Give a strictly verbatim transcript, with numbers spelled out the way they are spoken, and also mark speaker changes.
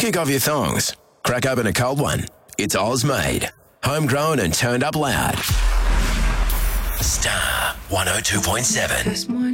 Speaker 1: Kick off your thongs. Crack open a cold one. It's Oz made. Homegrown and turned up loud. Star one oh two point seven.